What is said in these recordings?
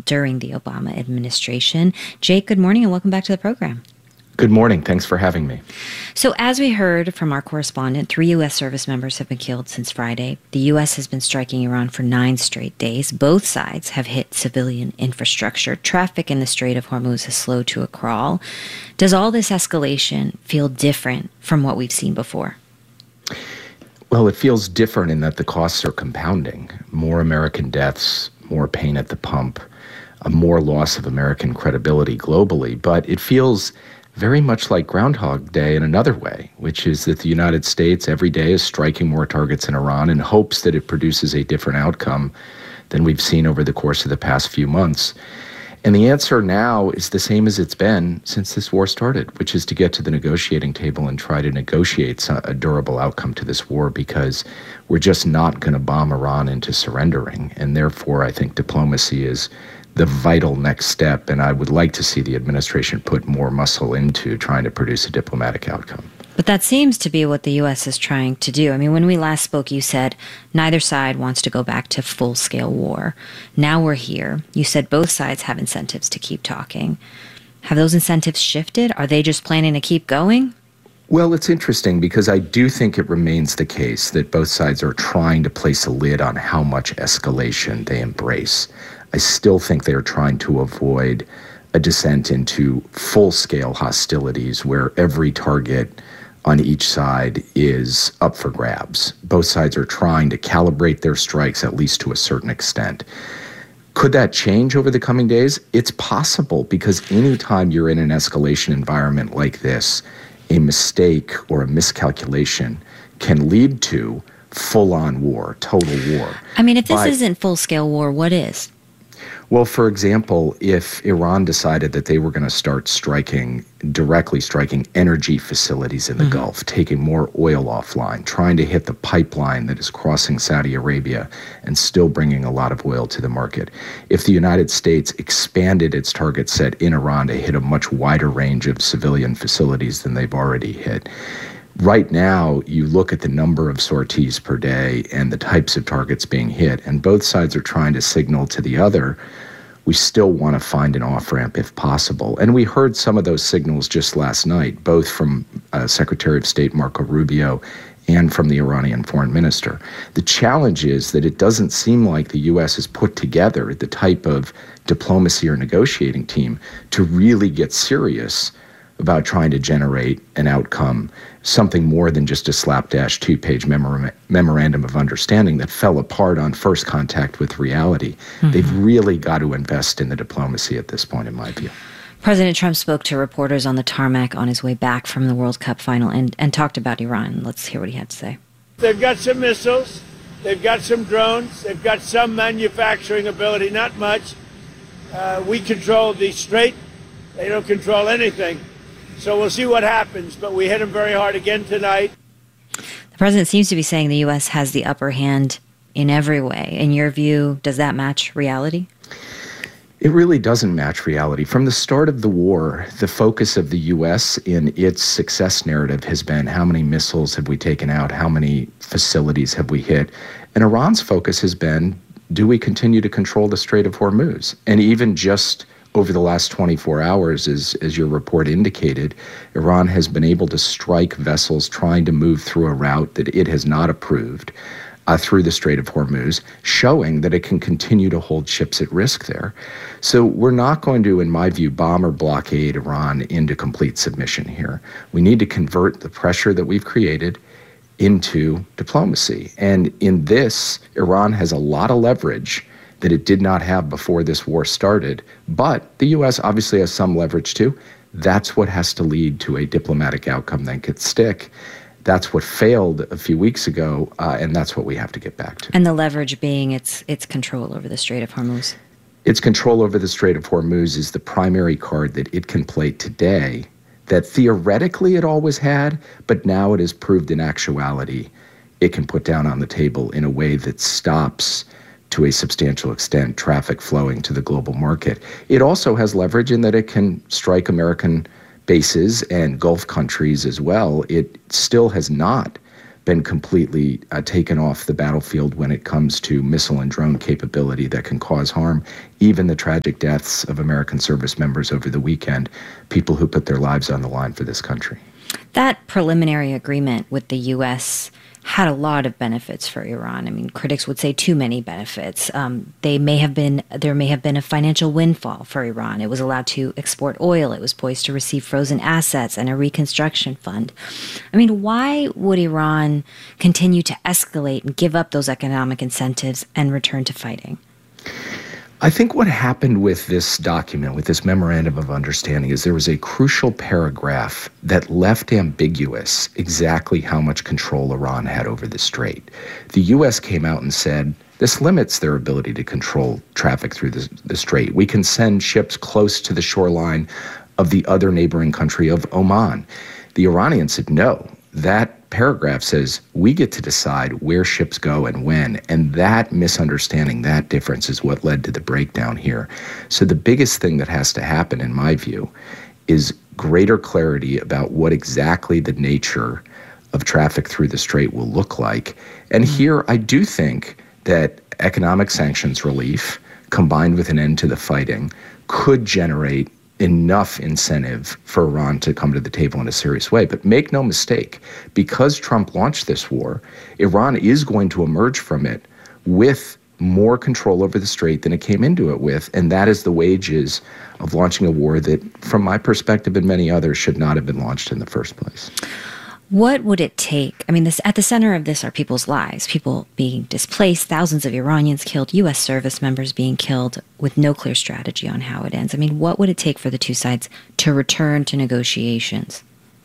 during the Obama administration. Jake, good morning and welcome back to the program. Good morning. Thanks for having me. So as we heard from our correspondent, 3 U.S. service members have been killed since Friday. The U.S. has been striking Iran for 9 straight days. Both sides have hit civilian infrastructure. Traffic in the Strait of Hormuz has slowed to a crawl. Does all this escalation feel different from what we've seen before? Well, it feels different in that the costs are compounding. More American deaths, more pain at the pump, more loss of American credibility globally. But it feels very much like Groundhog Day in another way, which is that the United States every day is striking more targets in Iran in hopes that it produces a different outcome than we've seen over the course of the past few months. And the answer now is the same as it's been since this war started, which is to get to the negotiating table and try to negotiate a durable outcome to this war, because we're just not going to bomb Iran into surrendering. And therefore, I think diplomacy is the vital next step, and I would like to see the administration put more muscle into trying to produce a diplomatic outcome. But that seems to be what the U.S. is trying to do. I mean, when we last spoke, you said neither side wants to go back to full-scale war. Now we're here. You said both sides have incentives to keep talking. Have those incentives shifted? Are they just planning to keep going? Well, it's interesting because I do think it remains the case that both sides are trying to place a lid on how much escalation they embrace. I still think they're trying to avoid a descent into full-scale hostilities where every target on each side is up for grabs. Both sides are trying to calibrate their strikes, at least to a certain extent. Could that change over the coming days? It's possible, because anytime you're in an escalation environment like this, a mistake or a miscalculation can lead to full-on war, total war. I mean, if this isn't full-scale war, what is? Well, for example, if Iran decided that they were going to start directly striking energy facilities in the Gulf, taking more oil offline, trying to hit the pipeline that is crossing Saudi Arabia and still bringing a lot of oil to the market. If the United States expanded its target set in Iran to hit a much wider range of civilian facilities than they've already hit. Right now, you look at the number of sorties per day and the types of targets being hit, and both sides are trying to signal to the other, we still want to find an off-ramp if possible. And we heard some of those signals just last night, both from Secretary of State Marco Rubio and from the Iranian foreign minister. The challenge is that it doesn't seem like the U.S. has put together the type of diplomacy or negotiating team to really get serious about trying to generate an outcome, something more than just a slapdash 2-page memorandum of understanding that fell apart on first contact with reality. They've really got to invest in the diplomacy at this point, in my view. President Trump spoke to reporters on the tarmac on his way back from the World Cup final and talked about Iran. Let's hear what he had to say. They've got some missiles, they've got some drones, they've got some manufacturing ability, not much. We control the Strait, they don't control anything. So we'll see what happens, but we hit them very hard again tonight. The president seems to be saying the U.S. has the upper hand in every way. In your view, does that match reality? It really doesn't match reality. From the start of the war, the focus of the U.S. in its success narrative has been how many missiles have we taken out, how many facilities have we hit. And Iran's focus has been, do we continue to control the Strait of Hormuz? And even just over the last 24 hours, as your report indicated, Iran has been able to strike vessels trying to move through a route that it has not approved through the Strait of Hormuz, showing that it can continue to hold ships at risk there. So we're not going to, in my view, bomb or blockade Iran into complete submission here. We need to convert the pressure that we've created into diplomacy. And in this, Iran has a lot of leverage that it did not have before this war started. But the U.S. obviously has some leverage too. That's what has to lead to a diplomatic outcome that could stick. That's what failed a few weeks ago, and that's what we have to get back to. And the leverage being its control over the Strait of Hormuz. Its control over the Strait of Hormuz is the primary card that it can play today that theoretically it always had, but now it is proved in actuality it can put down on the table in a way that stops, to a substantial extent, traffic flowing to the global market. It also has leverage in that it can strike American bases and Gulf countries as well. It still has not been completely taken off the battlefield when it comes to missile and drone capability that can cause harm. Even the tragic deaths of American service members over the weekend, people who put their lives on the line for this country. That preliminary agreement with the U.S. had a lot of benefits for Iran. I mean, critics would say too many benefits. There may have been a financial windfall for Iran. It was allowed to export oil. It was poised to receive frozen assets and a reconstruction fund. I mean, why would Iran continue to escalate and give up those economic incentives and return to fighting? I think what happened with this document, with this memorandum of understanding, is there was a crucial paragraph that left ambiguous exactly how much control Iran had over the strait. The U.S. came out and said, this limits their ability to control traffic through the strait. We can send ships close to the shoreline of the other neighboring country of Oman. The Iranians said, no. That paragraph says we get to decide where ships go and when, and that misunderstanding, that difference is what led to the breakdown here. So the biggest thing that has to happen, in my view, is greater clarity about what exactly the nature of traffic through the strait will look like. And here I do think that economic sanctions relief combined with an end to the fighting could generate enough incentive for Iran to come to the table in a serious way. But make no mistake, because Trump launched this war, Iran is going to emerge from it with more control over the strait than it came into it with. And that is the wages of launching a war that, from my perspective and many others, should not have been launched in the first place. What would it take? I mean, at the center of this are people's lives, people being displaced, thousands of Iranians killed, U.S. service members being killed with no clear strategy on how it ends. I mean, what would it take for the two sides to return to negotiations?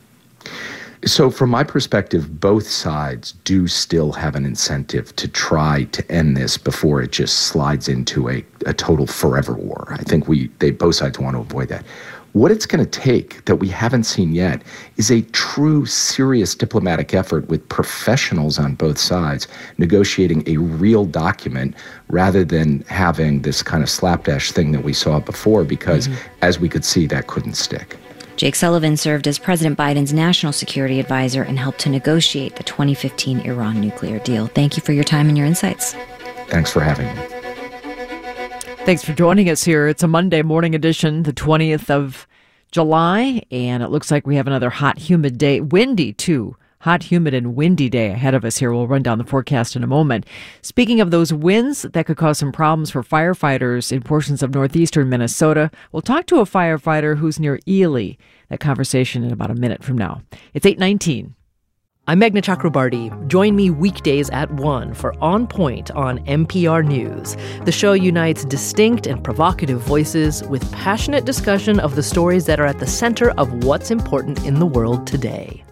So from my perspective, both sides do still have an incentive to try to end this before it just slides into a total forever war. I think both sides want to avoid that. What it's going to take that we haven't seen yet is a true, serious diplomatic effort with professionals on both sides negotiating a real document rather than having this kind of slapdash thing that we saw before, because as we could see, that couldn't stick. Jake Sullivan served as President Biden's national security advisor and helped to negotiate the 2015 Iran nuclear deal. Thank you for your time and your insights. Thanks for having me. Thanks for joining us here. It's a Monday morning edition, the 20th of July, and it looks like we have another hot, humid day. Windy, too. Hot, humid, and windy day ahead of us here. We'll run down the forecast in a moment. Speaking of those winds that could cause some problems for firefighters in portions of northeastern Minnesota, we'll talk to a firefighter who's near Ely. That conversation in about a minute from now. It's 8:19. I'm Meghna Chakrabarty. Join me weekdays at 1 for On Point on NPR News. The show unites distinct and provocative voices with passionate discussion of the stories that are at the center of what's important in the world today.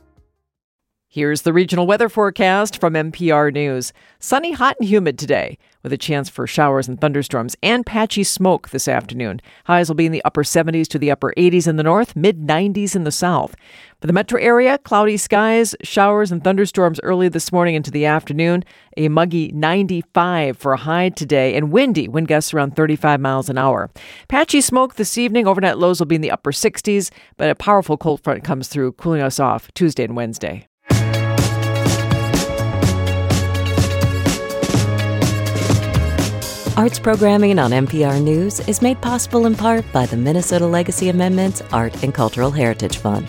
Here's the regional weather forecast from NPR News. Sunny, hot, and humid today, with a chance for showers and thunderstorms and patchy smoke this afternoon. Highs will be in the upper 70s to the upper 80s in the north, mid-90s in the south. For the metro area, cloudy skies, showers and thunderstorms early this morning into the afternoon. A muggy 95 for a high today, and windy, wind gusts around 35 miles an hour. Patchy smoke this evening. Overnight lows will be in the upper 60s, but a powerful cold front comes through, cooling us off Tuesday and Wednesday. Arts programming on NPR News is made possible in part by the Minnesota Legacy Amendments Art and Cultural Heritage Fund.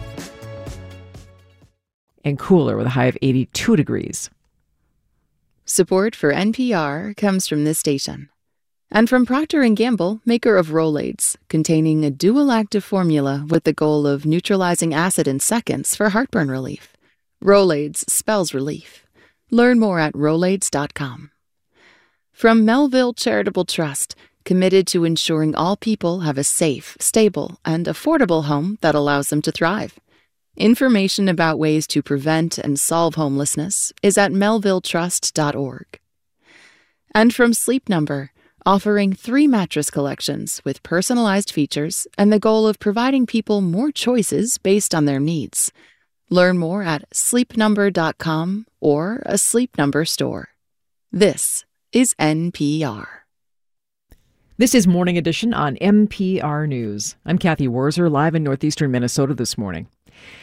And cooler with a high of 82 degrees. Support for NPR comes from this station. And from Procter & Gamble, maker of Rolaids, containing a dual active formula with the goal of neutralizing acid in seconds for heartburn relief. Rolaids spells relief. Learn more at Rolaids.com. From Melville Charitable Trust, committed to ensuring all people have a safe, stable, and affordable home that allows them to thrive. Information about ways to prevent and solve homelessness is at melvilletrust.org. And from Sleep Number, offering 3 mattress collections with personalized features and the goal of providing people more choices based on their needs. Learn more at sleepnumber.com or a Sleep Number store. This is NPR. This is Morning Edition on NPR News. I'm Kathy Wurzer, live in northeastern Minnesota this morning.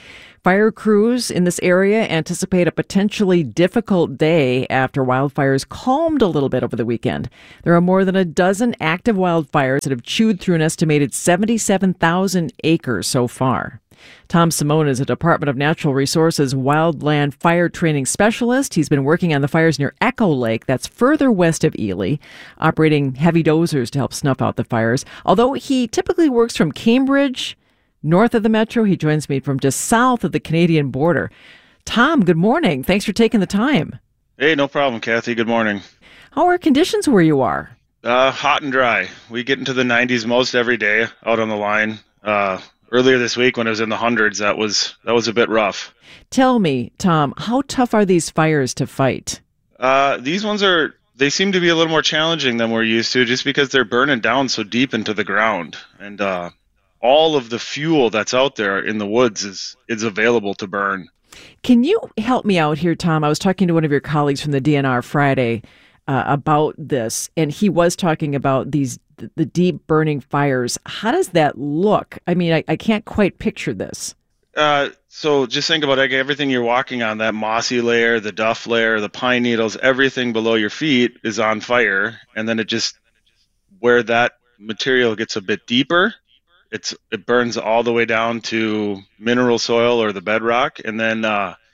Fire crews in this area anticipate a potentially difficult day after wildfires calmed a little bit over the weekend. There are more than a dozen active wildfires that have chewed through an estimated 77,000 acres so far. Tom Simone is a Department of Natural Resources wildland fire training specialist. He's been working on the fires near Echo Lake, that's further west of Ely, operating heavy dozers to help snuff out the fires. Although he typically works from Cambridge, north of the metro, he joins me from just south of the Canadian border. Tom, good morning. Thanks for taking the time. Hey, no problem, Kathy. Good morning. How are conditions where you are? Hot and dry. We get into the 90s most every day out on the line. Earlier this week when it was in the hundreds, that was a bit rough. Tell me, Tom, how tough are these fires to fight? These ones they seem to be a little more challenging than we're used to just because they're burning down so deep into the ground. And all of the fuel that's out there in the woods is available to burn. Can you help me out here, Tom? I was talking to one of your colleagues from the DNR Friday about this, and he was talking about the deep burning fires. How does that look? I mean, I can't quite picture this. So just think about everything you're walking on, that mossy layer, the duff layer, the pine needles, everything below your feet is on fire. And then where that material gets a bit deeper, it burns all the way down to mineral soil or the bedrock. And then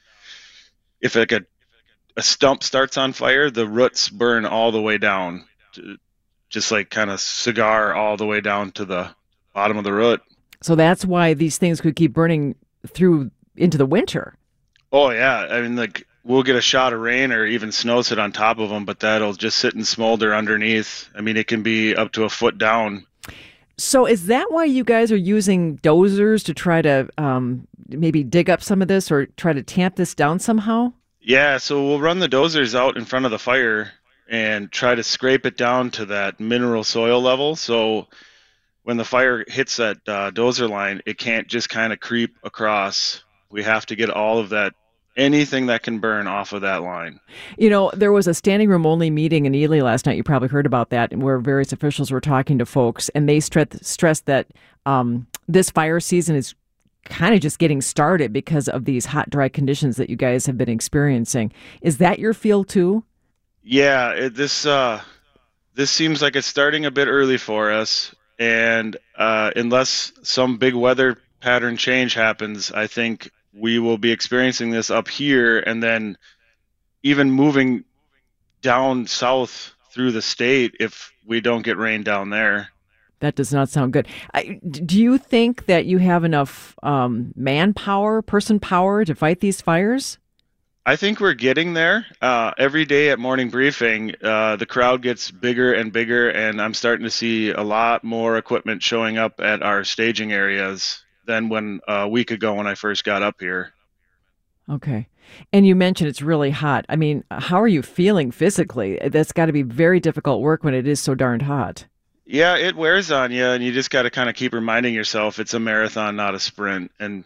if a stump starts on fire, the roots burn all the way down, just like kind of cigar all the way down to the bottom of the root. So that's why these things could keep burning through into the winter. Oh, yeah. I mean, we'll get a shot of rain or even snow sit on top of them, but that'll just sit and smolder underneath. I mean, it can be up to a foot down. So is that why you guys are using dozers to try to maybe dig up some of this or try to tamp this down somehow? Yeah, so we'll run the dozers out in front of the fire and try to scrape it down to that mineral soil level. So when the fire hits that dozer line, it can't just kind of creep across. We have to get all of that, anything that can burn off of that line. You know, there was a standing room only meeting in Ely last night. You probably heard about that, where various officials were talking to folks, and they stressed that this fire season is kind of just getting started because of these hot, dry conditions that you guys have been experiencing. Is that your feel too? Yeah, this seems like it's starting a bit early for us, and unless some big weather pattern change happens, I think we will be experiencing this up here, and then even moving down south through the state if we don't get rain down there. That does not sound good. Do you think that you have enough manpower, person power to fight these fires? I think we're getting there. Every day at morning briefing, the crowd gets bigger and bigger, and I'm starting to see a lot more equipment showing up at our staging areas than a week ago when I first got up here. Okay. And you mentioned it's really hot. I mean, how are you feeling physically? That's got to be very difficult work when it is so darned hot. Yeah, it wears on you, and you just got to kind of keep reminding yourself it's a marathon, not a sprint, and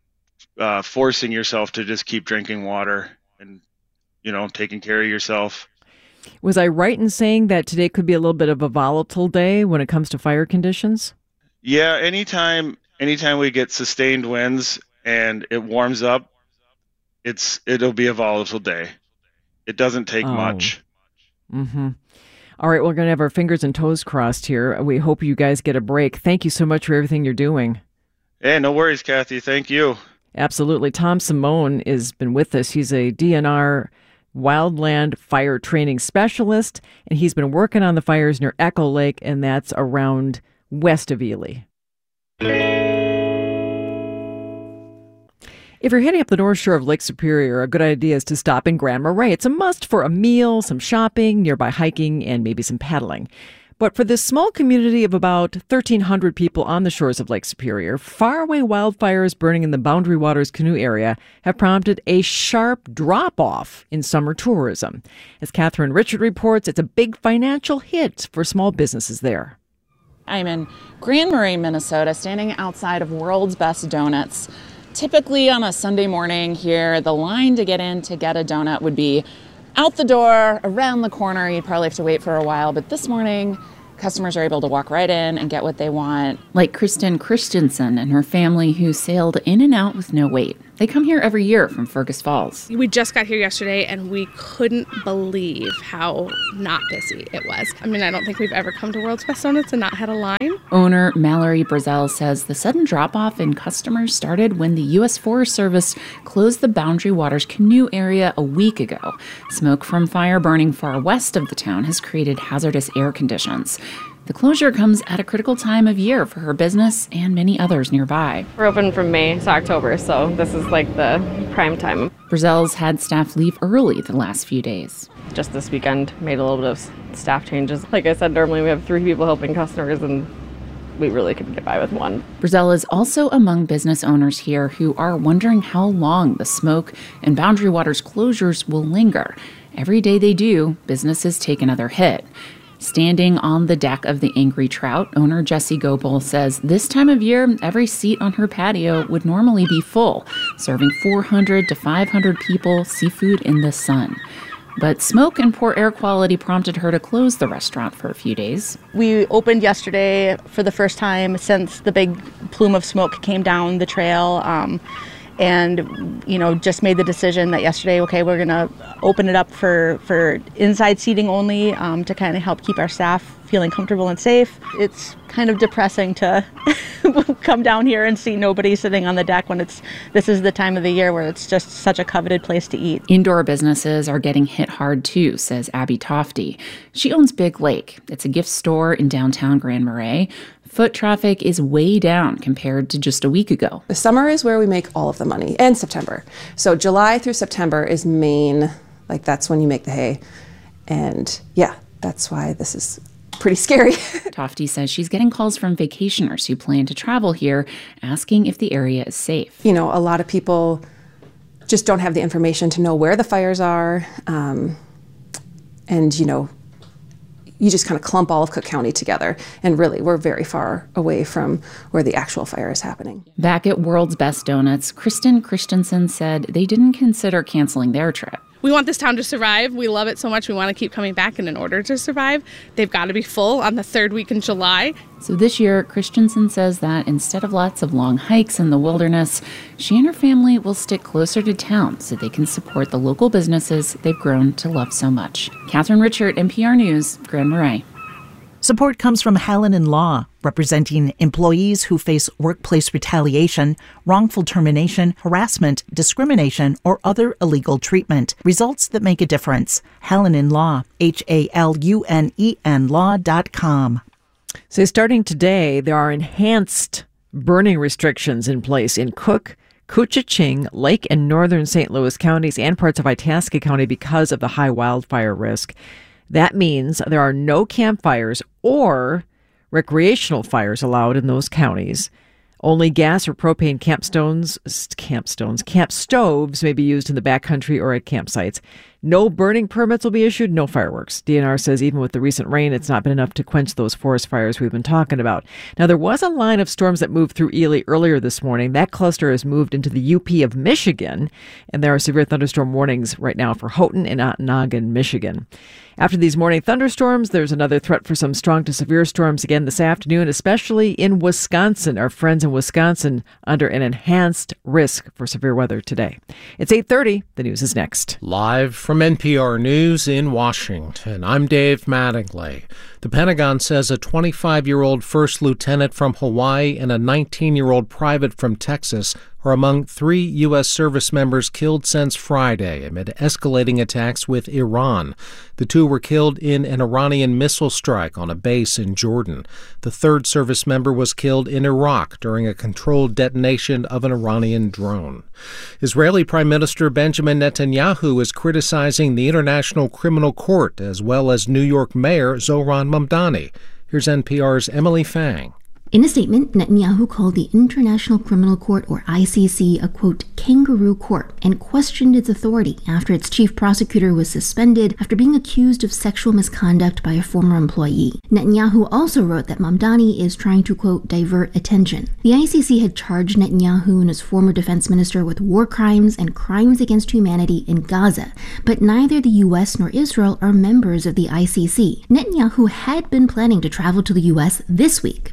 forcing yourself to just keep drinking water and, taking care of yourself. Was I right in saying that today could be a little bit of a volatile day when it comes to fire conditions? Yeah, anytime we get sustained winds and it warms up, it'll be a volatile day. It doesn't take much. Mm-hmm. All right, we're going to have our fingers and toes crossed here. We hope you guys get a break. Thank you so much for everything you're doing. Hey, no worries, Kathy. Thank you. Absolutely. Tom Simone has been with us. He's a DNR wildland fire training specialist, and he's been working on the fires near Echo Lake, and that's around west of Ely. If you're heading up the north shore of Lake Superior, a good idea is to stop in Grand Marais. It's a must for a meal, some shopping, nearby hiking, and maybe some paddling. But for this small community of about 1,300 people on the shores of Lake Superior, faraway wildfires burning in the Boundary Waters canoe area have prompted a sharp drop-off in summer tourism. As Catherine Richard reports, it's a big financial hit for small businesses there. I'm in Grand Marais, Minnesota, standing outside of World's Best Donuts. Typically on a Sunday morning here, the line to get in to get a donut would be out the door, around the corner. You'd probably have to wait for a while, but this morning, customers are able to walk right in and get what they want. Like Kristen Christensen and her family who sailed in and out with no wait. They come here every year from Fergus Falls. We just got here yesterday, and we couldn't believe how not busy it was. I mean, I don't think we've ever come to World's Best Donuts and not had a line. Owner Mallory Brazel says the sudden drop-off in customers started when the U.S. Forest Service closed the Boundary Waters canoe area a week ago. Smoke from fire burning far west of the town has created hazardous air conditions. The closure comes at a critical time of year for her business and many others nearby. We're open from May to October, so this is like the prime time. Brazel's had staff leave early the last few days. Just this weekend, made a little bit of staff changes. Like I said, normally we have 3 people helping customers, and we really couldn't get by with 1. Brazel is also among business owners here who are wondering how long the smoke and Boundary Waters closures will linger. Every day they do, businesses take another hit. Standing on the deck of the Angry Trout, owner Jesse Gopal says this time of year, every seat on her patio would normally be full, serving 400 to 500 people seafood in the sun. But smoke and poor air quality prompted her to close the restaurant for a few days. We opened yesterday for the first time since the big plume of smoke came down the trail. And, just made the decision that yesterday, okay, we're going to open it up for inside seating only to kind of help keep our staff feeling comfortable and safe. It's kind of depressing to come down here and see nobody sitting on the deck when this is the time of the year where it's just such a coveted place to eat. Indoor businesses are getting hit hard too, says Abby Tofty. She owns Big Lake. It's a gift store in downtown Grand Marais. Foot traffic is way down compared to just a week ago. The summer is where we make all of the money, and September. So July through September is main, that's when you make the hay. And yeah, that's why this is pretty scary. Tofty says she's getting calls from vacationers who plan to travel here, asking if the area is safe. A lot of people just don't have the information to know where the fires are. You just kind of clump all of Cook County together. And really, we're very far away from where the actual fire is happening. Back at World's Best Donuts, Kristen Christensen said they didn't consider canceling their trip. We want this town to survive. We love it so much. We want to keep coming back. And in order to survive, they've got to be full on the 3rd week in July. So this year, Christensen says that instead of lots of long hikes in the wilderness, she and her family will stick closer to town so they can support the local businesses they've grown to love so much. Catherine Richert, NPR News, Grand Marais. Support comes from Hallinan Law, representing employees who face workplace retaliation, wrongful termination, harassment, discrimination, or other illegal treatment. Results that make a difference. Hallinan Law, HALUNEN law.com. So starting today, there are enhanced burning restrictions in place in Cook, Koochiching, Lake and Northern St. Louis counties and parts of Itasca County because of the high wildfire risk. That means there are no campfires or recreational fires allowed in those counties. Only gas or propane camp stoves may be used in the backcountry or at campsites. No burning permits will be issued, no fireworks. DNR says even with the recent rain, it's not been enough to quench those forest fires we've been talking about. Now, there was a line of storms that moved through Ely earlier this morning. That cluster has moved into the UP of Michigan, and there are severe thunderstorm warnings right now for Houghton and Ontonagon, Michigan. After these morning thunderstorms, there's another threat for some strong to severe storms again this afternoon, especially in Wisconsin. Our friends in Wisconsin under an enhanced risk for severe weather today. It's 8:30. The news is next. Live from NPR News in Washington, I'm Dave Mattingly. The Pentagon says a 25-year-old first lieutenant from Hawaii and a 19-year-old private from Texas are among 3 U.S. service members killed since Friday amid escalating attacks with Iran. The 2 were killed in an Iranian missile strike on a base in Jordan. The 3rd service member was killed in Iraq during a controlled detonation of an Iranian drone. Israeli Prime Minister Benjamin Netanyahu is criticizing the International Criminal Court as well as New York Mayor Zohran Mamdani. Here's NPR's Emily Fang. In a statement, Netanyahu called the International Criminal Court, or ICC, a, quote, kangaroo court, and questioned its authority after its chief prosecutor was suspended after being accused of sexual misconduct by a former employee. Netanyahu also wrote that Mamdani is trying to, quote, divert attention. The ICC had charged Netanyahu and his former defense minister with war crimes and crimes against humanity in Gaza, but neither the U.S. nor Israel are members of the ICC. Netanyahu had been planning to travel to the U.S. this week, but he postponed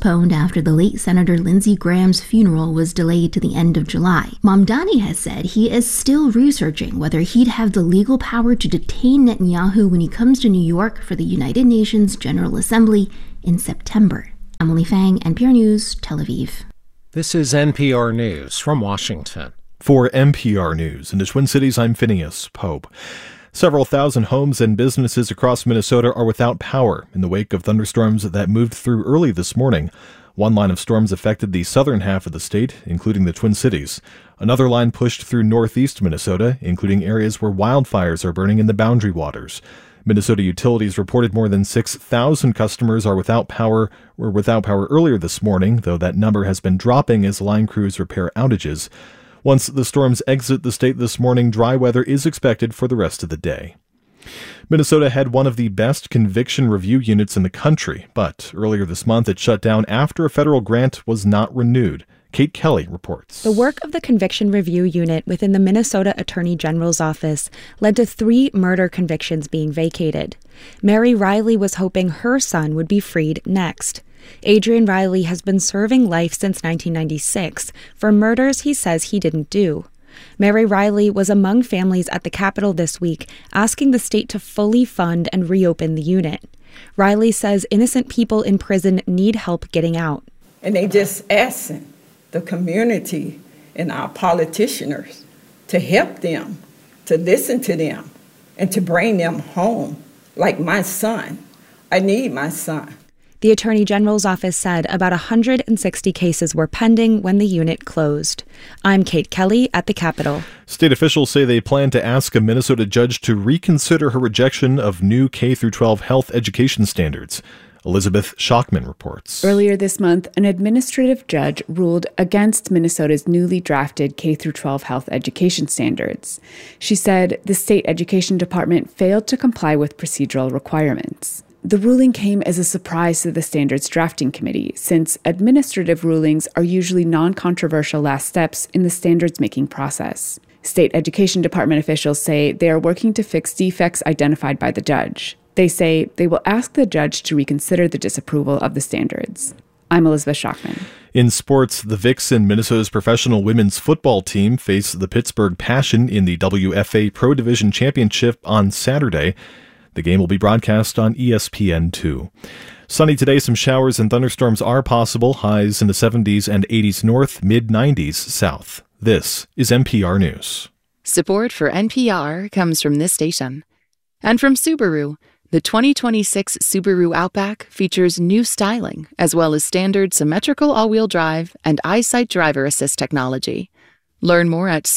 postponed after the late Senator Lindsey Graham's funeral was delayed to the end of July. Mamdani has said he is still researching whether he'd have the legal power to detain Netanyahu when he comes to New York for the United Nations General Assembly in September. Emily Fang, NPR News, Tel Aviv. This is NPR News from Washington. For NPR News in the Twin Cities, I'm Phineas Pope. Several thousand homes and businesses across Minnesota are without power in the wake of thunderstorms that moved through early this morning. One line of storms affected the southern half of the state, including the Twin Cities. Another line pushed through northeast Minnesota, including areas where wildfires are burning in the Boundary Waters. Minnesota Utilities reported more than 6,000 customers were without power earlier this morning, though that number has been dropping as line crews repair outages. Once the storms exit the state this morning, dry weather is expected for the rest of the day. Minnesota had one of the best conviction review units in the country, but earlier this month it shut down after a federal grant was not renewed. Kate Kelly reports. The work of the Conviction Review Unit within the Minnesota Attorney General's office led to 3 murder convictions being vacated. Mary Riley was hoping her son would be freed next. Adrian Riley has been serving life since 1996 for murders he says he didn't do. Mary Riley was among families at the Capitol this week asking the state to fully fund and reopen the unit. Riley says innocent people in prison need help getting out. And they just asking the community and our politicians to help them, to listen to them, and to bring them home. Like my son. I need my son. The Attorney General's office said about 160 cases were pending when the unit closed. I'm Kate Kelly at the Capitol. State officials say they plan to ask a Minnesota judge to reconsider her rejection of new K-12 health education standards. Elizabeth Schockman reports. Earlier this month, an administrative judge ruled against Minnesota's newly drafted K-12 health education standards. She said the state education department failed to comply with procedural requirements. The ruling came as a surprise to the standards drafting committee, since administrative rulings are usually non-controversial last steps in the standards-making process. State education department officials say they are working to fix defects identified by the judge. They say they will ask the judge to reconsider the disapproval of the standards. I'm Elizabeth Schockman. In sports, the Vixen, Minnesota's professional women's football team, face the Pittsburgh Passion in the WFA Pro Division Championship on Saturday. The game will be broadcast on ESPN2. Sunny today, some showers and thunderstorms are possible. Highs in the 70s and 80s north, mid-90s south. This is NPR News. Support for NPR comes from this station. And from Subaru. The 2026 Subaru Outback features new styling, as well as standard symmetrical all-wheel drive and EyeSight driver assist technology. Learn more at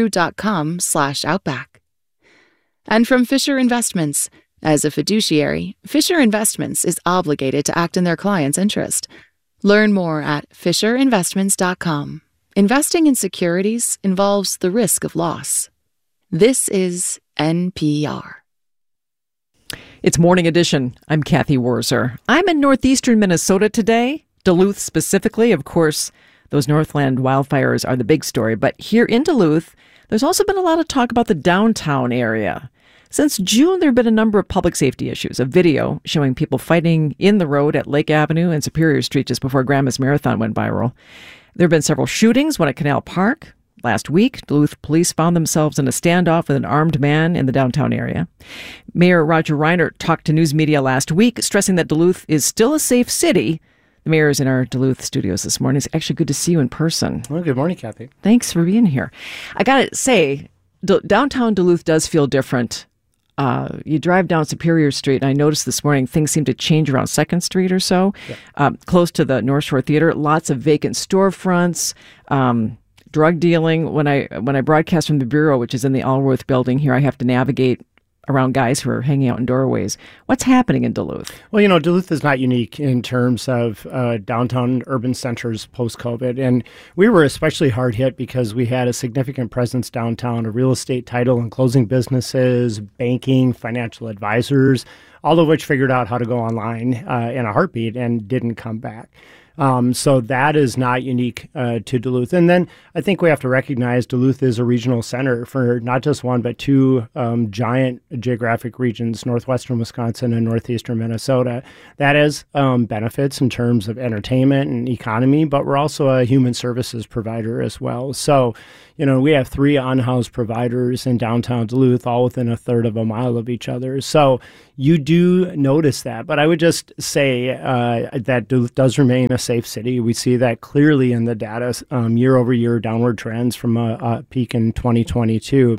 Subaru.com/Outback. And from Fisher Investments. As a fiduciary, Fisher Investments is obligated to act in their client's interest. Learn more at FisherInvestments.com. Investing in securities involves the risk of loss. This is NPR. It's Morning Edition. I'm Kathy Worzer. I'm in northeastern Minnesota today, Duluth specifically. Of course, those Northland wildfires are the big story. But here in Duluth, there's also been a lot of talk about the downtown area. Since June, there have been a number of public safety issues. A video showing people fighting in the road at Lake Avenue and Superior Street just before Grandma's Marathon went viral. There have been several shootings, one at Canal Park. Last week, Duluth police found themselves in a standoff with an armed man in the downtown area. Mayor Roger Reiner talked to news media last week, stressing that Duluth is still a safe city. The mayor is in our Duluth studios this morning. It's actually good to see you in person. Well, good morning, Kathy. Thanks for being here. I got to say, downtown Duluth does feel different. You drive down Superior Street, and I noticed this morning things seem to change around 2nd Street or so, close to the North Shore Theater. Lots of vacant storefronts, drug dealing. When I broadcast from the Bureau, which is in the Allworth building here, I have to navigate around guys who are hanging out in doorways. What's happening in Duluth? Well, Duluth is not unique in terms of downtown urban centers post-COVID. And we were especially hard hit because we had a significant presence downtown of real estate, title and closing businesses, banking, financial advisors, all of which figured out how to go online in a heartbeat and didn't come back. So that is not unique to Duluth. And then I think we have to recognize Duluth is a regional center for not just one, but two giant geographic regions, northwestern Wisconsin and northeastern Minnesota. That has benefits in terms of entertainment and economy, but we're also a human services provider as well. So, we have 3 unhoused providers in downtown Duluth, all within a third of a mile of each other. So you do notice that. But I would just say that Duluth does remain a safe city. We see that clearly in the data, year-over-year downward trends from a peak in 2022.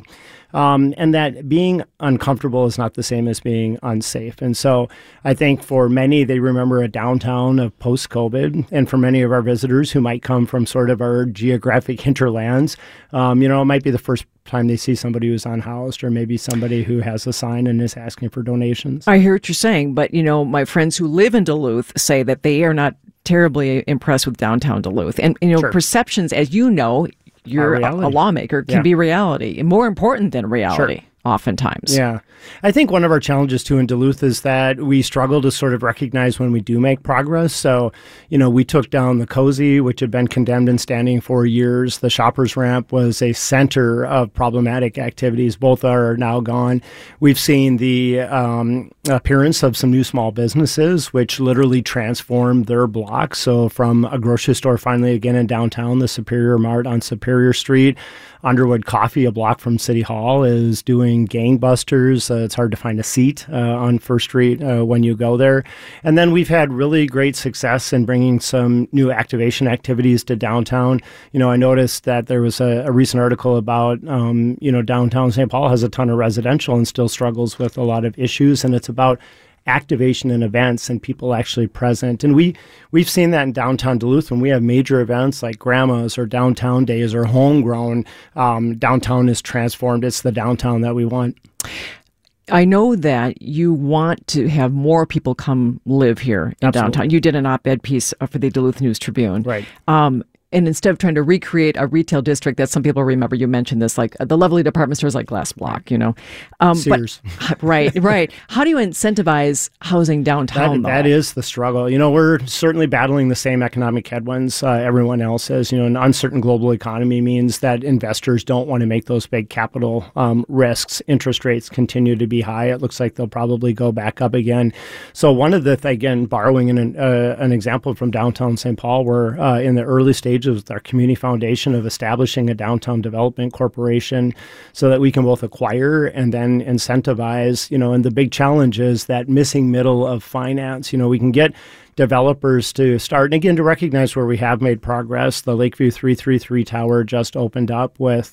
And that being uncomfortable is not the same as being unsafe. And so I think for many, they remember a downtown of post-COVID. And for many of our visitors who might come from sort of our geographic hinterlands, it might be the first time they see somebody who's unhoused or maybe somebody who has a sign and is asking for donations. I hear what you're saying, but, my friends who live in Duluth say that they are not terribly impressed with downtown Duluth. And, Sure. perceptions, as you know, you're a lawmaker, can be reality, and more important than reality. Sure. Oftentimes. Yeah. I think one of our challenges too in Duluth is that we struggle to sort of recognize when we do make progress. So, we took down the Cozy, which had been condemned and standing for years. The Shoppers Ramp was a center of problematic activities. Both are now gone. We've seen the appearance of some new small businesses, which literally transformed their block. So from a grocery store finally again in downtown, the Superior Mart on Superior Street, Underwood Coffee, a block from City Hall, is doing gangbusters. It's hard to find a seat on First Street when you go there. And then we've had really great success in bringing some new activation activities to downtown. I noticed that there was a recent article about, downtown St. Paul has a ton of residential and still struggles with a lot of issues. And it's about activation and events and people actually present. And we've seen that in downtown Duluth when we have major events like Grandma's or Downtown Days or Homegrown. Downtown is transformed. It's the downtown that we want. I know that you want to have more people come live here in downtown. You did an op-ed piece for the Duluth News Tribune. Right. And instead of trying to recreate a retail district that some people remember, you mentioned this, like the lovely department stores like Glass Block, Sears. But, right. How do you incentivize housing downtown, though? That is the struggle. We're certainly battling the same economic headwinds everyone else is. An uncertain global economy means that investors don't want to make those big capital risks. Interest rates continue to be high. It looks like they'll probably go back up again. So one of the, again, borrowing an example from downtown St. Paul, we're in the early stages with our community foundation of establishing a downtown development corporation so that we can both acquire and then incentivize, and the big challenge is that missing middle of finance. We can get developers to start, and again, to recognize where we have made progress. The Lakeview 333 tower just opened up with,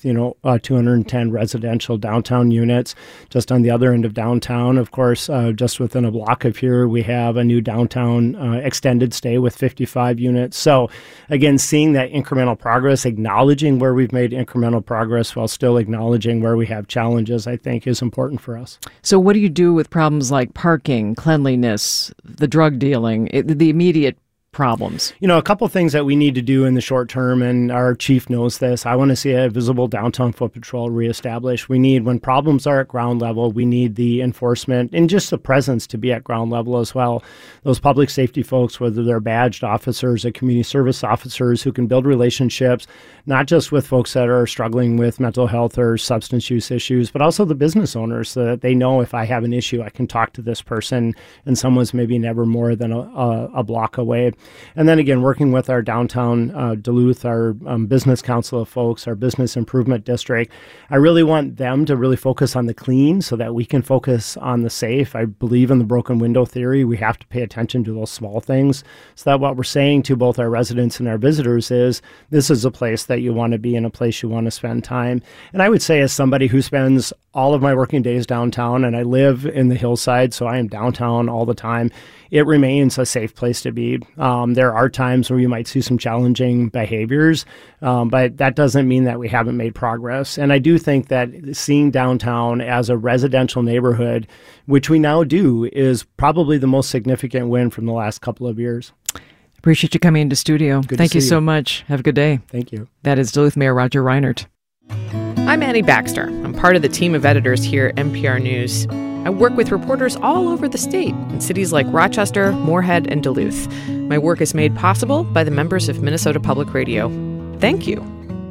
210 residential downtown units just on the other end of downtown. Of course, just within a block of here, we have a new downtown extended stay with 55 units. So again, seeing that incremental progress, acknowledging where we've made incremental progress while still acknowledging where we have challenges, I think is important for us. So what do you do with problems like parking, cleanliness, the drug dealing, the immediate problems? A couple things that we need to do in the short term, and our chief knows this. I want to see a visible downtown foot patrol reestablished. We need, when problems are at ground level, we need the enforcement and just the presence to be at ground level as well. Those public safety folks, whether they're badged officers or community service officers who can build relationships, not just with folks that are struggling with mental health or substance use issues, but also the business owners, so that they know if I have an issue, I can talk to this person and someone's maybe never more than a block away. And then again, working with our downtown Duluth, our business council of folks, our business improvement district, I really want them to really focus on the clean so that we can focus on the safe. I believe in the broken window theory. We have to pay attention to those small things, so that what we're saying to both our residents and our visitors is this is a place that you want to be in, a place you want to spend time. And I would say, as somebody who spends all of my working days downtown, and I live in the hillside, so I am downtown all the time, it remains a safe place to be. There are times where you might see some challenging behaviors, but that doesn't mean that we haven't made progress. And I do think that seeing downtown as a residential neighborhood, which we now do, is probably the most significant win from the last couple of years. Appreciate you coming into studio. Thank you so you. much. Have a good day. Thank you. That is Duluth Mayor Roger Reinert. I'm Annie Baxter. I'm part of the team of editors here at NPR News. I work with reporters all over the state in cities like Rochester, Moorhead, and Duluth. My work is made possible by the members of Minnesota Public Radio. Thank you.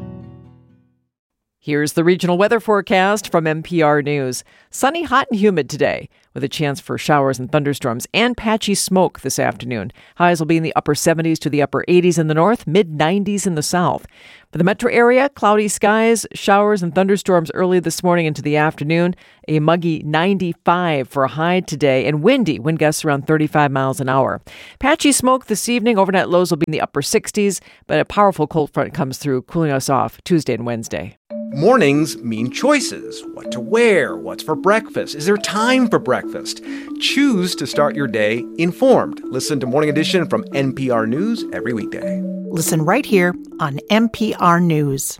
Here's the regional weather forecast from NPR News. Sunny, hot, and humid today, with a chance for showers and thunderstorms and patchy smoke this afternoon. Highs will be in the upper 70s to the upper 80s in the north, mid-90s in the south. For the metro area, cloudy skies, showers and thunderstorms early this morning into the afternoon. A muggy 95 for a high today, and windy, wind gusts around 35 miles an hour. Patchy smoke this evening. Overnight lows will be in the upper 60s, but a powerful cold front comes through, cooling us off Tuesday and Wednesday. Mornings mean choices. What to wear, what's for breakfast. Is there time for breakfast? Choose to start your day informed. Listen to Morning Edition from NPR News every weekday. Listen right here on NPR News.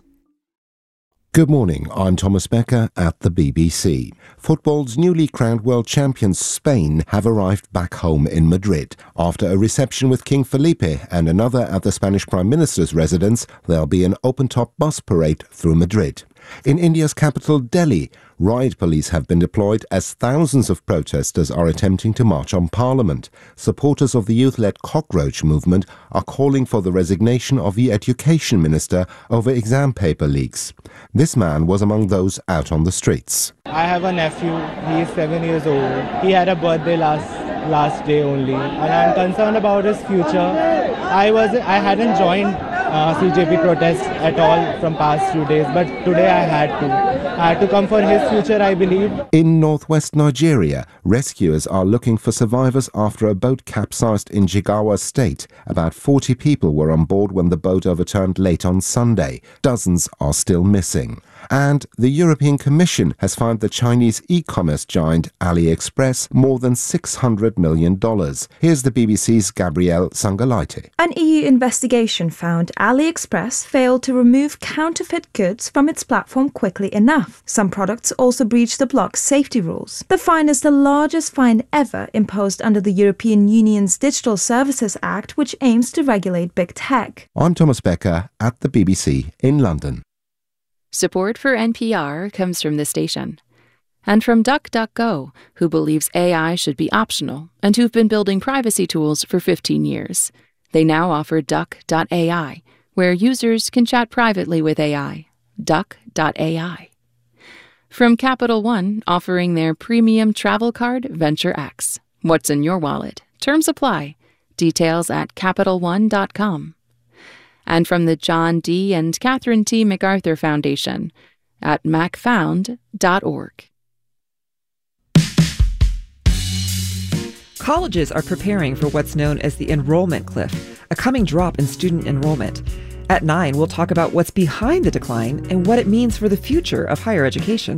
Good morning, I'm Thomas Becker at the BBC. Football's newly crowned world champions Spain have arrived back home in Madrid. After a reception with King Felipe and another at the Spanish Prime Minister's residence, there'll be an open-top bus parade through Madrid. In India's capital, Delhi, riot police have been deployed as thousands of protesters are attempting to march on Parliament. Supporters of the youth-led Cockroach movement are calling for the resignation of the education minister over exam paper leaks. This man was among those out on the streets. I have a nephew. He is 7 years old. He had a birthday last day only, and I'm concerned about his future. I hadn't joined CJP protest at all from past few days, but today I had to come for his future, I believe. In northwest Nigeria, rescuers are looking for survivors after a boat capsized in Jigawa State. About 40 people were on board when the boat overturned late on Sunday. Dozens are still missing. And the European Commission has fined the Chinese e-commerce giant AliExpress more than $600 million. Here's the BBC's Gabrielle Sangalaite. An EU investigation found AliExpress failed to remove counterfeit goods from its platform quickly enough. Some products also breached the bloc's safety rules. The fine is the largest fine ever imposed under the European Union's Digital Services Act, which aims to regulate big tech. I'm Thomas Becker at the BBC in London. Support for NPR comes from this station. And from DuckDuckGo, who believes AI should be optional and who've been building privacy tools for 15 years. They now offer Duck.ai, where users can chat privately with AI. Duck.ai. From Capital One, offering their premium travel card, Venture X. What's in your wallet? Terms apply. Details at CapitalOne.com. And from the John D. and Catherine T. MacArthur Foundation at macfound.org. Colleges are preparing for what's known as the enrollment cliff, a coming drop in student enrollment. At 9, we'll talk about what's behind the decline and what it means for the future of higher education.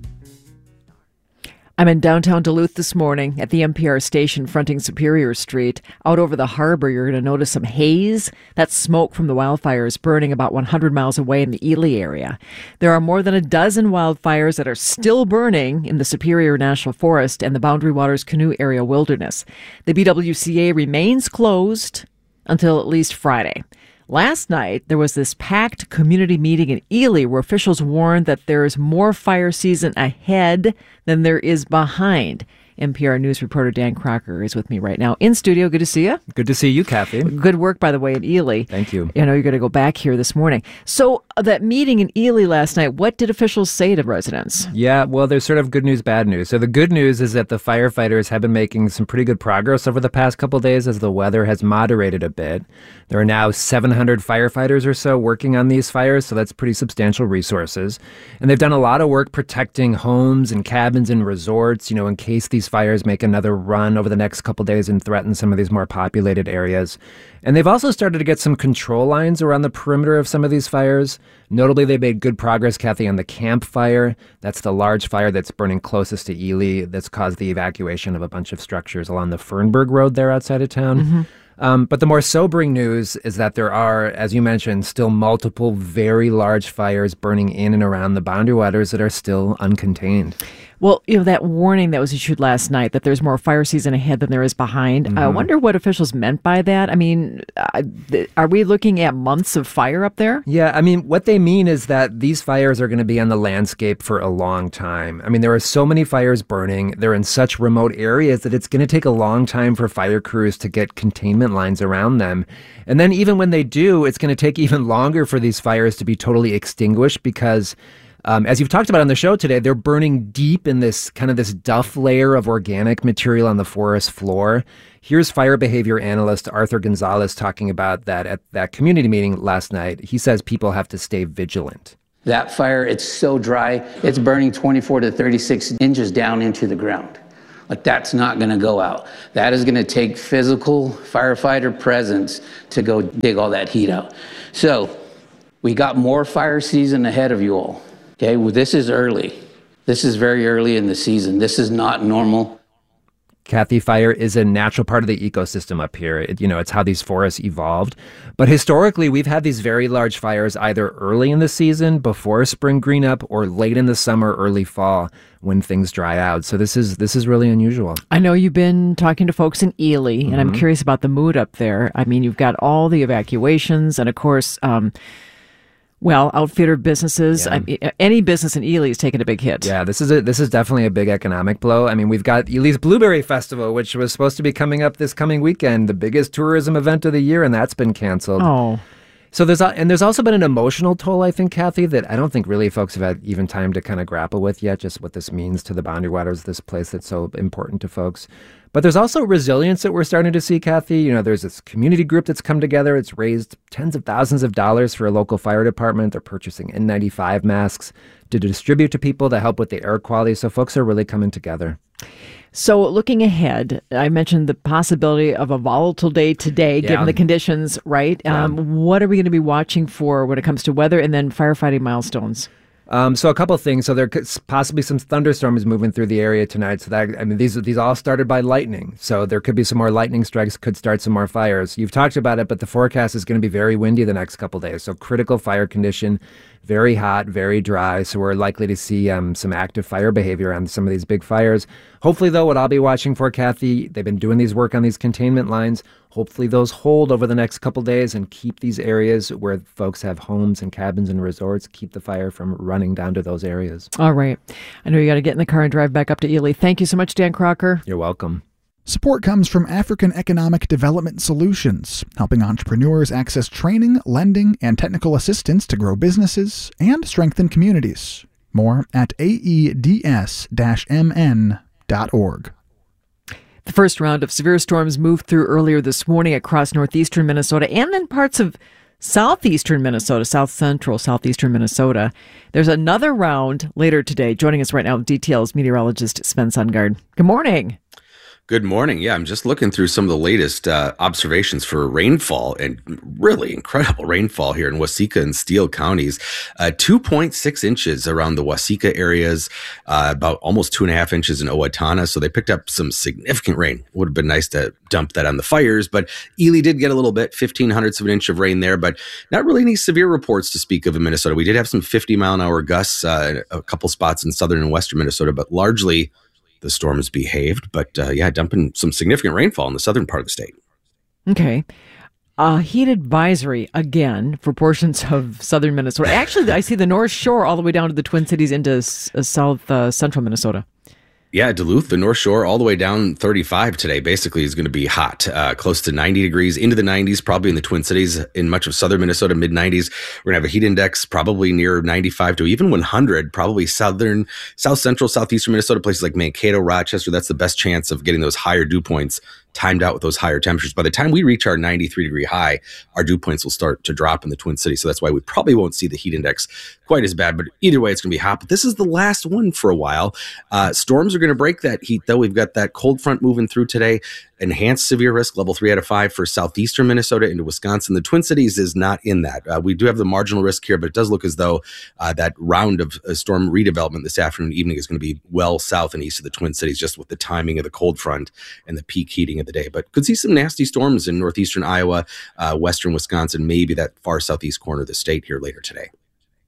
I'm in downtown Duluth this morning at the NPR station fronting Superior Street. Out over the harbor, you're going to notice some haze. That's smoke from the wildfires burning about 100 miles away in the Ely area. There are more than a dozen wildfires that are still burning in the Superior National Forest and the Boundary Waters Canoe Area Wilderness. The BWCA remains closed until at least Friday. Last night, there was this packed community meeting in Ely where officials warned that there is more fire season ahead than there is behind. NPR News reporter Dan Crocker is with me right now in studio. Good to see you. Good to see you, Kathy. Good work, by the way, in Ely. Thank you. I know you're going to go back here this morning. So that meeting in Ely last night, what did officials say to residents? Yeah, well, there's sort of good news, bad news. So the good news is that the firefighters have been making some pretty good progress over the past couple of days as the weather has moderated a bit. There are now 700 firefighters or so working on these fires, so that's pretty substantial resources. And they've done a lot of work protecting homes and cabins and resorts, in case these fires make another run over the next couple of days and threaten some of these more populated areas. And they've also started to get some control lines around the perimeter of some of these fires. Notably, they made good progress, Kathy, on the Camp Fire. That's the large fire that's burning closest to Ely that's caused the evacuation of a bunch of structures along the Fernberg Road there outside of town. Mm-hmm. But the more sobering news is that there are, as you mentioned, still multiple very large fires burning in and around the Boundary Waters that are still uncontained. Well, that warning that was issued last night that there's more fire season ahead than there is behind. Mm-hmm. I wonder what officials meant by that. I mean, are we looking at months of fire up there? Yeah, I mean, what they mean is that these fires are going to be on the landscape for a long time. I mean, there are so many fires burning. They're in such remote areas that it's going to take a long time for fire crews to get containment lines around them. And then even when they do, it's going to take even longer for these fires to be totally extinguished because as you've talked about on the show today, they're burning deep in this duff layer of organic material on the forest floor. Here's fire behavior analyst Arthur Gonzalez talking about that at that community meeting last night. He says people have to stay vigilant. That fire, it's so dry, it's burning 24 to 36 inches down into the ground. Like, that's not going to go out. That is going to take physical firefighter presence to go dig all that heat out. So we got more fire season ahead of you all. Okay, well, this is early. This is very early in the season. This is not normal. Kathy, fire is a natural part of the ecosystem up here. It's how these forests evolved. But historically, we've had these very large fires either early in the season, before spring green up, or late in the summer, early fall, when things dry out. So this is really unusual. I know you've been talking to folks in Ely, and I'm curious about the mood up there. I mean, you've got all the evacuations, and of course, outfitter businesses. Yeah. I mean, any business in Ely is taking a big hit. Yeah, this is definitely a big economic blow. I mean, we've got Ely's Blueberry Festival, which was supposed to be coming up this coming weekend, the biggest tourism event of the year, and that's been canceled. Oh. So there's also been an emotional toll, I think, Kathy, that I don't think really folks have had even time to kind of grapple with yet, just what this means to the Boundary Waters, this place that's so important to folks. But there's also resilience that we're starting to see, Kathy. There's this community group that's come together. It's raised tens of thousands of dollars for a local fire department. They're purchasing N95 masks to distribute to people to help with the air quality. So folks are really coming together. So looking ahead, I mentioned the possibility of a volatile day today, given the conditions, right? Yeah. What are we going to be watching for when it comes to weather and then firefighting milestones? So a couple of things. So there could possibly some thunderstorms moving through the area tonight. So these all started by lightning. So there could be some more lightning strikes, could start some more fires. You've talked about it, but the forecast is going to be very windy the next couple of days. So critical fire condition, very hot, very dry. So we're likely to see some active fire behavior on some of these big fires. Hopefully, though, what I'll be watching for, Kathy, they've been doing these work on these containment lines. Hopefully those hold over the next couple days and keep these areas where folks have homes and cabins and resorts, keep the fire from running down to those areas. All right. I know you got to get in the car and drive back up to Ely. Thank you so much, Dan Crocker. You're welcome. Support comes from African Economic Development Solutions, helping entrepreneurs access training, lending, and technical assistance to grow businesses and strengthen communities. More at aeds-mn.org. The first round of severe storms moved through earlier this morning across northeastern Minnesota and then parts of southeastern Minnesota, southeastern Minnesota. There's another round later today. Joining us right now with details, meteorologist Sven Sundgaard. Good morning. Good morning. Yeah, I'm just looking through some of the latest observations for rainfall, and really incredible rainfall here in Waseca and Steele counties. 2.6 inches around the Waseca areas, about almost 2.5 inches in Owatonna. So they picked up some significant rain. Would have been nice to dump that on the fires, but Ely did get a little bit, 0.15 of an inch of rain there, but not really any severe reports to speak of in Minnesota. We did have some 50-mile-an-hour gusts, a couple spots in southern and western Minnesota, but largely the storm has behaved, but dumping some significant rainfall in the southern part of the state. Okay. Heat advisory again for portions of southern Minnesota. Actually, I see the North Shore all the way down to the Twin Cities into south central Minnesota. Yeah, Duluth, the North Shore, all the way down 35 today, basically is going to be hot, close to 90 degrees, into the 90s, probably in the Twin Cities, in much of southern Minnesota, mid-90s. We're going to have a heat index probably near 95 to even 100, probably south central, southeastern Minnesota, places like Mankato, Rochester. That's the best chance of getting those higher dew points timed out with those higher temperatures. By the time we reach our 93-degree high, our dew points will start to drop in the Twin Cities. So that's why we probably won't see the heat index quite as bad. But either way, it's going to be hot. But this is the last one for a while. Storms are going to break that heat, though. We've got that cold front moving through today. Enhanced severe risk, level 3 out of 5 for southeastern Minnesota into Wisconsin. The Twin Cities is not in that. We do have the marginal risk here, but it does look as though that round of storm redevelopment this afternoon, evening is going to be well south and east of the Twin Cities, just with the timing of the cold front and the peak heating of the day. But could see some nasty storms in northeastern Iowa, western Wisconsin, maybe that far southeast corner of the state here later today.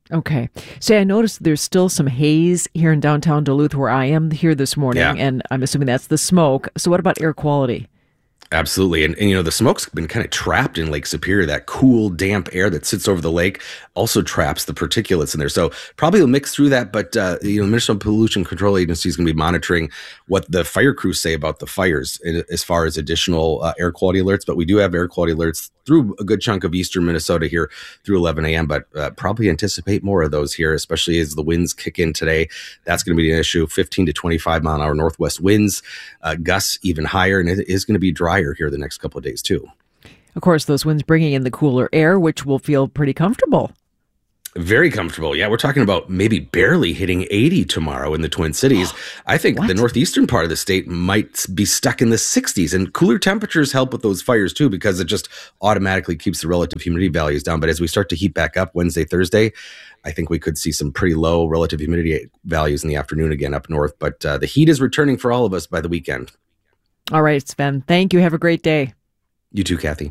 Okay. Say, I noticed there's still some haze here in downtown Duluth where I am here this morning, and I'm assuming that's the smoke. So what about air quality? Absolutely. And the smoke's been kind of trapped in Lake Superior. That cool, damp air that sits over the lake also traps the particulates in there. So probably will mix through that. But, Minnesota Pollution Control Agency is going to be monitoring what the fire crews say about the fires as far as additional air quality alerts. But we do have air quality alerts through a good chunk of eastern Minnesota here through 11 a.m. But probably anticipate more of those here, especially as the winds kick in today. That's going to be an issue. 15 to 25 mile an hour northwest winds, gusts even higher. And it is going to be drier here the next couple of days too. Of course, those winds bringing in the cooler air, which will feel pretty comfortable. Very comfortable. Yeah, we're talking about maybe barely hitting 80 tomorrow in the Twin Cities. I think the northeastern part of the state might be stuck in the 60s, and cooler temperatures help with those fires too, because it just automatically keeps the relative humidity values down. But as we start to heat back up Wednesday, Thursday, I think we could see some pretty low relative humidity values in the afternoon again up north. But the heat is returning for all of us by the weekend. All right, Sven. Thank you. Have a great day. You too, Kathy.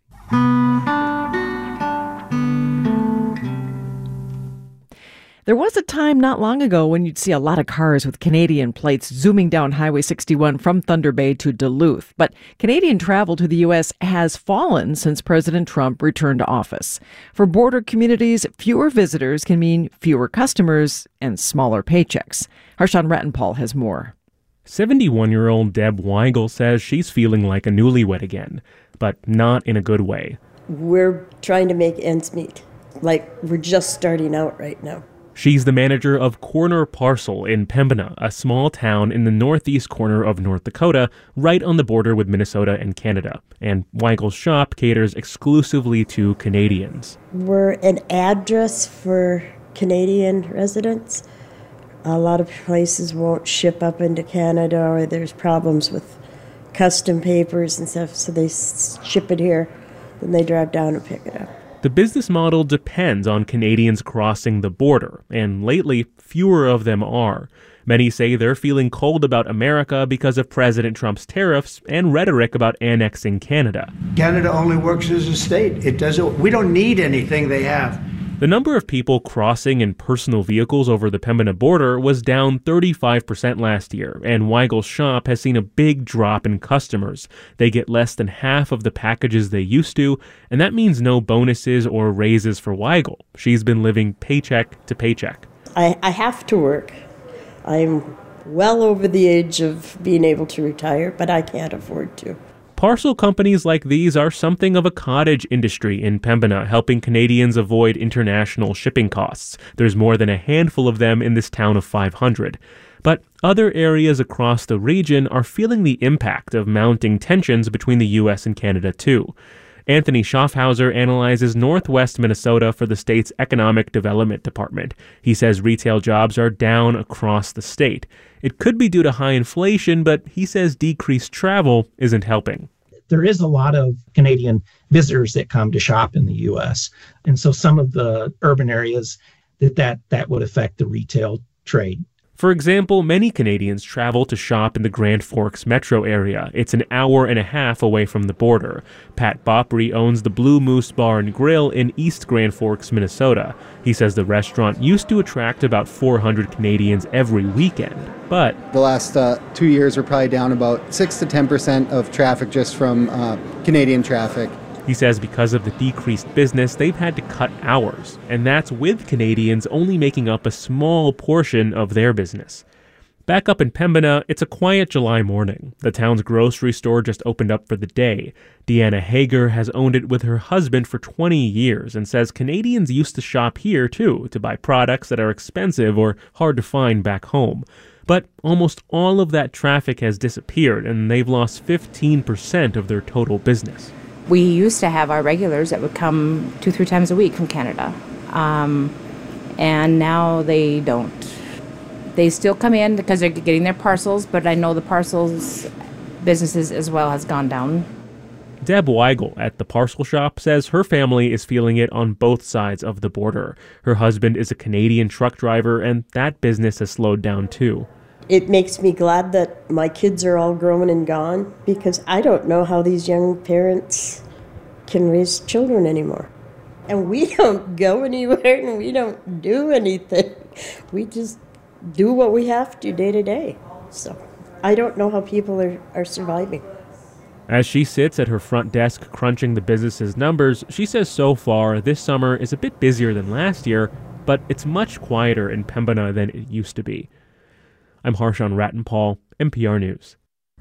There was a time not long ago when you'd see a lot of cars with Canadian plates zooming down Highway 61 from Thunder Bay to Duluth. But Canadian travel to the U.S. has fallen since President Trump returned to office. For border communities, fewer visitors can mean fewer customers and smaller paychecks. Harshan Rattenpal has more. 71-year-old Deb Weigel says she's feeling like a newlywed again, but not in a good way. We're trying to make ends meet. Like, we're just starting out right now. She's the manager of Corner Parcel in Pembina, a small town in the northeast corner of North Dakota, right on the border with Minnesota and Canada. And Weigel's shop caters exclusively to Canadians. We're an address for Canadian residents. A lot of places won't ship up into Canada, or there's problems with custom papers and stuff, so they ship it here, then they drive down and pick it up. The business model depends on Canadians crossing the border, and lately, fewer of them are. Many say they're feeling cold about America because of President Trump's tariffs and rhetoric about annexing Canada. Canada only works as a state. We don't need anything they have. The number of people crossing in personal vehicles over the Pembina border was down 35% last year, and Weigel's shop has seen a big drop in customers. They get less than half of the packages they used to, and that means no bonuses or raises for Weigel. She's been living paycheck to paycheck. I have to work. I'm well over the age of being able to retire, but I can't afford to. Parcel companies like these are something of a cottage industry in Pembina, helping Canadians avoid international shipping costs. There's more than a handful of them in this town of 500. But other areas across the region are feeling the impact of mounting tensions between the U.S. and Canada, too. Anthony Schaffhauser analyzes northwest Minnesota for the state's Economic Development Department. He says retail jobs are down across the state. It could be due to high inflation, but he says decreased travel isn't helping. There is a lot of Canadian visitors that come to shop in the U.S. And so some of the urban areas that would affect the retail trade. For example, many Canadians travel to shop in the Grand Forks metro area. It's an hour and a half away from the border. Pat Bopry owns the Blue Moose Bar and Grill in East Grand Forks, Minnesota. He says the restaurant used to attract about 400 Canadians every weekend, but the last 2 years we're probably down about 6 to 10% of traffic just from Canadian traffic. He says because of the decreased business, they've had to cut hours, and that's with Canadians only making up a small portion of their business. Back up in Pembina, it's a quiet July morning. The town's grocery store just opened up for the day. Deanna Hager has owned it with her husband for 20 years and says Canadians used to shop here, too, to buy products that are expensive or hard to find back home. But almost all of that traffic has disappeared, and they've lost 15% of their total business. We used to have our regulars that would come 2-3 times a week from Canada, and now they don't. They still come in because they're getting their parcels, but I know the parcels businesses as well has gone down. Deb Weigel at the parcel shop says her family is feeling it on both sides of the border. Her husband is a Canadian truck driver, and that business has slowed down too. It makes me glad that my kids are all grown and gone, because I don't know how these young parents can raise children anymore. And we don't go anywhere and we don't do anything. We just do what we have to day to day. So I don't know how people are surviving. As she sits at her front desk crunching the business's numbers, she says so far this summer is a bit busier than last year, but it's much quieter in Pembina than it used to be. I'm Harshan Rattenpal, NPR News.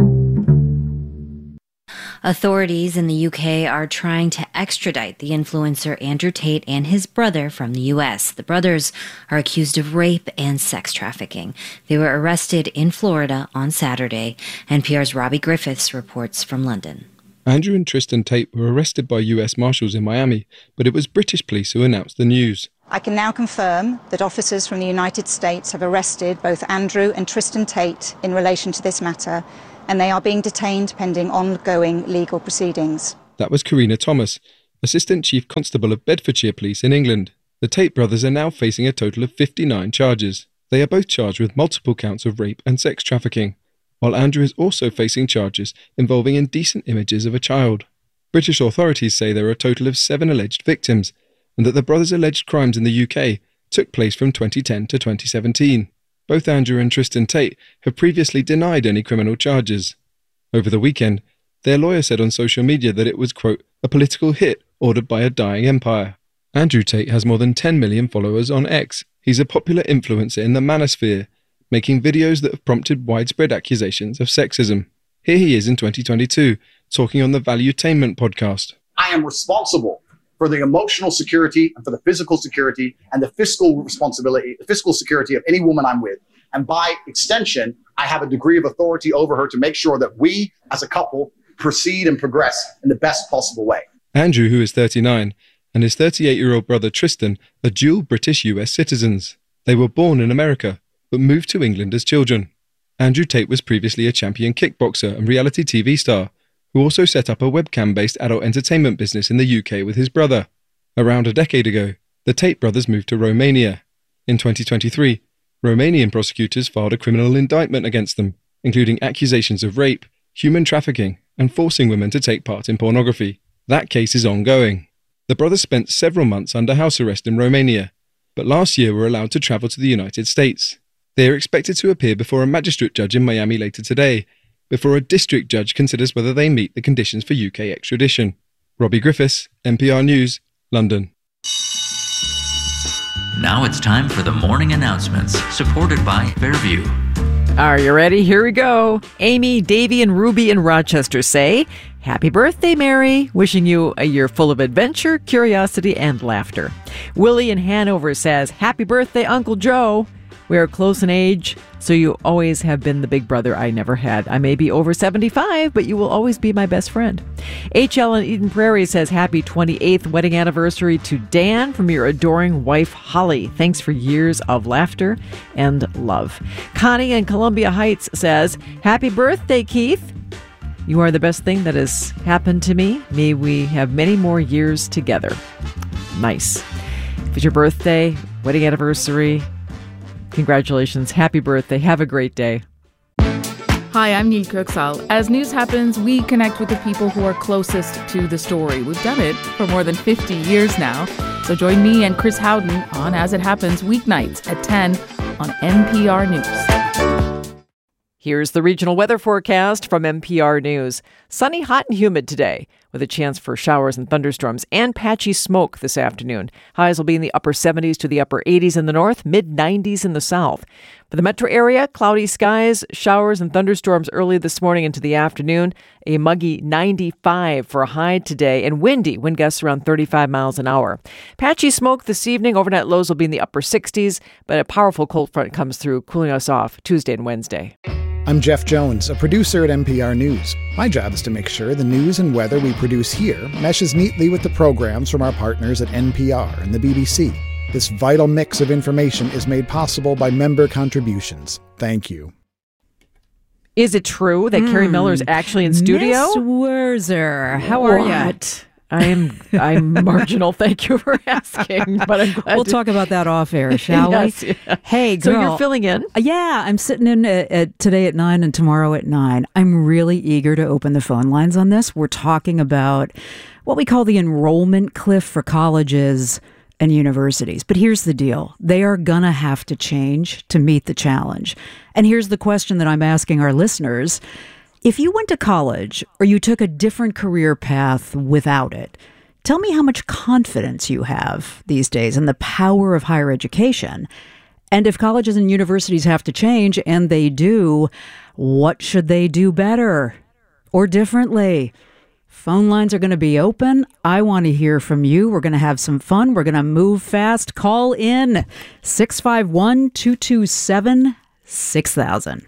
Authorities in the UK are trying to extradite the influencer Andrew Tate and his brother from the US. The brothers are accused of rape and sex trafficking. They were arrested in Florida on Saturday. NPR's Robbie Griffiths reports from London. Andrew and Tristan Tate were arrested by US Marshals in Miami, but it was British police who announced the news. I can now confirm that officers from the United States have arrested both Andrew and Tristan Tate in relation to this matter, and they are being detained pending ongoing legal proceedings. That was Karina Thomas, Assistant Chief Constable of Bedfordshire Police in England. The Tate brothers are now facing a total of 59 charges. They are both charged with multiple counts of rape and sex trafficking, while Andrew is also facing charges involving indecent images of a child. British authorities say there are a total of 7 alleged victims, and that the brothers' alleged crimes in the UK took place from 2010 to 2017. Both Andrew and Tristan Tate have previously denied any criminal charges. Over the weekend, their lawyer said on social media that it was, quote, a political hit ordered by a dying empire. Andrew Tate has more than 10 million followers on X. He's a popular influencer in the manosphere, making videos that have prompted widespread accusations of sexism. Here he is in 2022, talking on the Valuetainment podcast. I am responsible for the emotional security and for the physical security and the fiscal responsibility, the fiscal security of any woman I'm with. And by extension, I have a degree of authority over her to make sure that we as a couple proceed and progress in the best possible way. Andrew, who is 39, and his 38-year-old brother Tristan are dual British-US citizens. They were born in America, but moved to England as children. Andrew Tate was previously a champion kickboxer and reality TV star, who also set up a webcam-based adult entertainment business in the UK with his brother. Around a decade ago, the Tate brothers moved to Romania. In 2023, Romanian prosecutors filed a criminal indictment against them, including accusations of rape, human trafficking, and forcing women to take part in pornography. That case is ongoing. The brothers spent several months under house arrest in Romania, but last year were allowed to travel to the United States. They are expected to appear before a magistrate judge in Miami later today, before a district judge considers whether they meet the conditions for UK extradition. Robbie Griffiths, NPR News, London. Now it's time for the morning announcements, supported by Fairview. Are you ready? Here we go. Amy, Davey, and Ruby in Rochester say, happy birthday, Mary. Wishing you a year full of adventure, curiosity, and laughter. Willie in Hanover says, happy birthday, Uncle Joe. We are close in age, so you always have been the big brother I never had. I may be over 75, but you will always be my best friend. HL in Eden Prairie says, happy 28th wedding anniversary to Dan from your adoring wife, Holly. Thanks for years of laughter and love. Connie in Columbia Heights says, happy birthday, Keith. You are the best thing that has happened to me. May we have many more years together. Nice. If it's your birthday, wedding anniversary, congratulations. Happy birthday. Have a great day. Hi, I'm Neil Kirksall. As news happens, we connect with the people who are closest to the story. We've done it for more than 50 years now. So join me and Chris Howden on As It Happens weeknights at 10 on NPR News. Here's the regional weather forecast from NPR News. Sunny, hot, and humid today, with a chance for showers and thunderstorms and patchy smoke this afternoon. Highs will be in the upper 70s to the upper 80s in the north, mid-90s in the south. For the metro area, cloudy skies, showers and thunderstorms early this morning into the afternoon. A muggy 95 for a high today, and windy, wind gusts around 35 miles an hour. Patchy smoke this evening. Overnight lows will be in the upper 60s, but a powerful cold front comes through, cooling us off Tuesday and Wednesday. I'm Jeff Jones, a producer at NPR News. My job is to make sure the news and weather we produce here meshes neatly with the programs from our partners at NPR and the BBC. This vital mix of information is made possible by member contributions. Thank you. Is it true that Carrie Miller is actually in studio? Miss Wurzer, how are you? I'm marginal. Thank you for asking, but I'm glad we'll talk about that off air, shall yes, we? Yeah. Hey, girl. So you're filling in? Yeah, I'm sitting in today at 9 and tomorrow at 9. I'm really eager to open the phone lines on this. We're talking about what we call the enrollment cliff for colleges and universities. But here's the deal. They are going to have to change to meet the challenge. And here's the question that I'm asking our listeners. If you went to college or you took a different career path without it, tell me how much confidence you have these days in the power of higher education. And if colleges and universities have to change, and they do, what should they do better or differently? Phone lines are going to be open. I want to hear from you. We're going to have some fun. We're going to move fast. Call in 651-227-6000.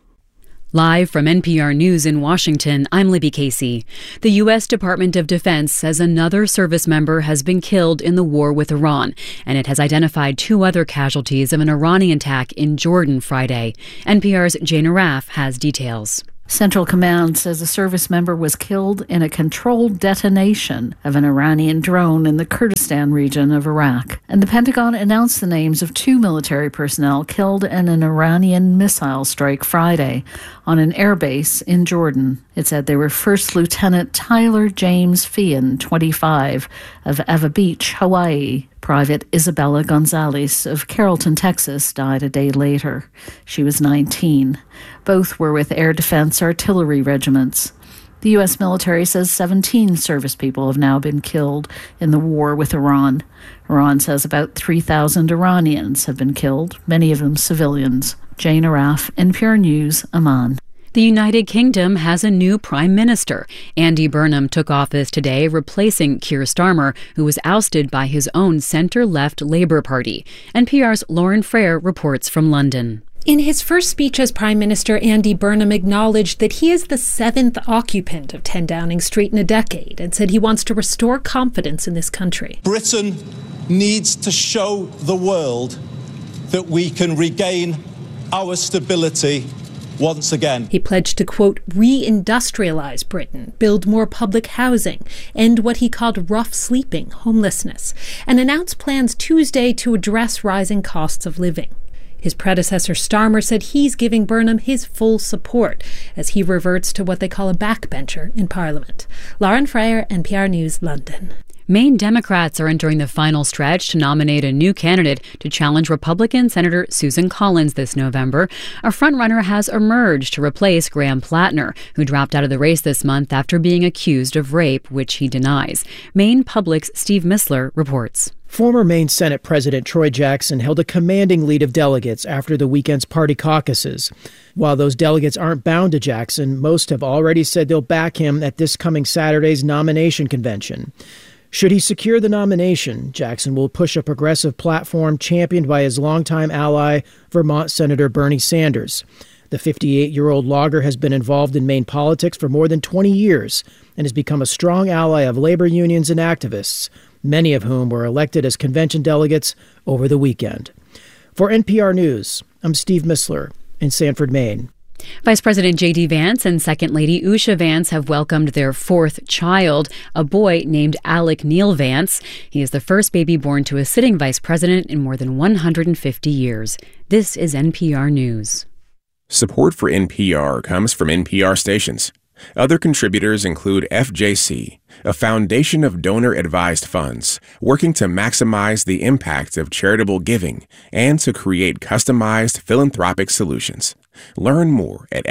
Live from NPR News in Washington, I'm Libby Casey. The U.S. Department of Defense says another service member has been killed in the war with Iran, and it has identified 2 other casualties of an Iranian attack in Jordan Friday. NPR's Jane Arraf has details. Central Command says a service member was killed in a controlled detonation of an Iranian drone in the Kurdistan region of Iraq. And the Pentagon announced the names of 2 military personnel killed in an Iranian missile strike Friday on an airbase in Jordan. It said they were First Lieutenant Tyler James Feehan, 25, of Eva Beach, Hawaii. Private Isabella Gonzalez of Carrollton, Texas, died a day later. She was 19. Both were with Air Defense Artillery regiments. The U.S. military says 17 service people have now been killed in the war with Iran. Iran says about 3,000 Iranians have been killed, many of them civilians. Jane Arraf, NPR News, Amman. The United Kingdom has a new prime minister. Andy Burnham took office today, replacing Keir Starmer, who was ousted by his own centre-left Labour Party. NPR's Lauren Frere reports from London. In his first speech as Prime Minister, Andy Burnham acknowledged that he is the 7th occupant of 10 Downing Street in a decade and said he wants to restore confidence in this country. Britain needs to show the world that we can regain our stability once again. He pledged to, quote, re-industrialize Britain, build more public housing, end what he called rough sleeping, homelessness, and announced plans Tuesday to address rising costs of living. His predecessor Starmer said he's giving Burnham his full support as he reverts to what they call a backbencher in Parliament. Lauren Frere, NPR News, London. Maine Democrats are entering the final stretch to nominate a new candidate to challenge Republican Senator Susan Collins this November. A frontrunner has emerged to replace Graham Plattner, who dropped out of the race this month after being accused of rape, which he denies. Maine Public's Steve Missler reports. Former Maine Senate President Troy Jackson held a commanding lead of delegates after the weekend's party caucuses. While those delegates aren't bound to Jackson, most have already said they'll back him at this coming Saturday's nomination convention. Should he secure the nomination, Jackson will push a progressive platform championed by his longtime ally, Vermont Senator Bernie Sanders. The 58-year-old logger has been involved in Maine politics for more than 20 years and has become a strong ally of labor unions and activists, many of whom were elected as convention delegates over the weekend. For NPR News, I'm Steve Missler in Sanford, Maine. Vice President J.D. Vance and Second Lady Usha Vance have welcomed their 4th child, a boy named Alec Neil Vance. He is the first baby born to a sitting vice president in more than 150 years. This is NPR News. Support for NPR comes from NPR stations. Other contributors include FJC, a foundation of donor-advised funds working to maximize the impact of charitable giving and to create customized philanthropic solutions. Learn more at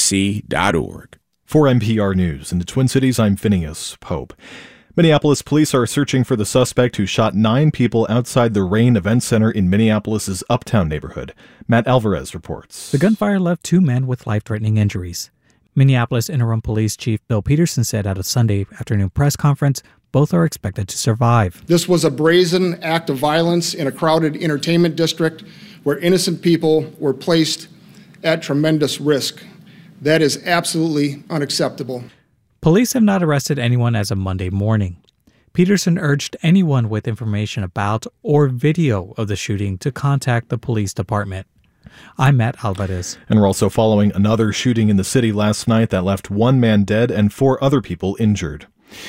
fjc.org. For NPR News in the Twin Cities, I'm Phineas Pope. Minneapolis police are searching for the suspect who shot 9 people outside the Rain Event Center in Minneapolis' Uptown neighborhood. Matt Alvarez reports. The gunfire left 2 men with life-threatening injuries. Minneapolis Interim Police Chief Bill Peterson said at a Sunday afternoon press conference both are expected to survive. This was a brazen act of violence in a crowded entertainment district where innocent people were placed at tremendous risk. That is absolutely unacceptable. Police have not arrested anyone as of Monday morning. Peterson urged anyone with information about or video of the shooting to contact the police department. I'm Matt Alvarez. And we're also following another shooting in the city last night that left 1 man dead and 4 other people injured.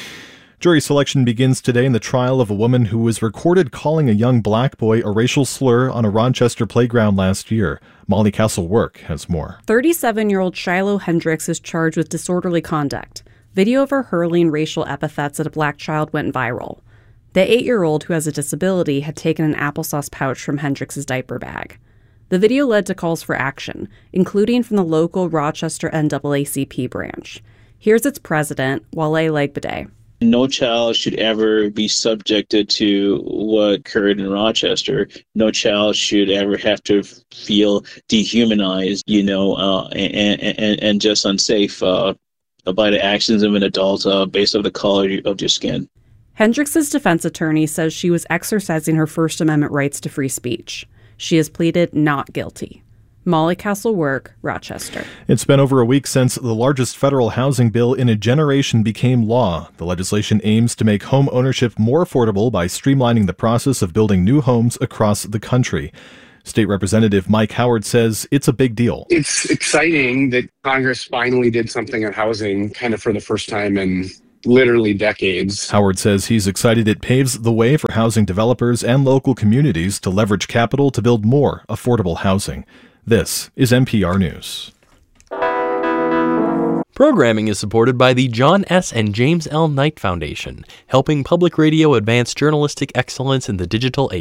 Jury selection begins today in the trial of a woman who was recorded calling a young black boy a racial slur on a Rochester playground last year. Molly Castle-Work has more. 37-year-old Shiloh Hendricks is charged with disorderly conduct. video of her hurling racial epithets at a black child went viral. The 8-year-old who has a disability had taken an applesauce pouch from Hendrix's diaper bag. The video led to calls for action, including from the local Rochester NAACP branch. Here's its president, Wale Legbede. No child should ever be subjected to what occurred in Rochester. No child should ever have to feel dehumanized, and just unsafe by the actions of an adult based on the color of their skin. Hendrix's defense attorney says she was exercising her First Amendment rights to free speech. She has pleaded not guilty. Molly Castle-Work, Rochester. It's been over a week since the largest federal housing bill in a generation became law. The legislation aims to make home ownership more affordable by streamlining the process of building new homes across the country. State Representative Mike Howard says it's a big deal. It's exciting that Congress finally did something on housing kind of for the first time in literally decades. Howard says he's excited it paves the way for housing developers and local communities to leverage capital to build more affordable housing. This is NPR News. Programming is supported by the John S. and James L. Knight Foundation, helping public radio advance journalistic excellence in the digital age.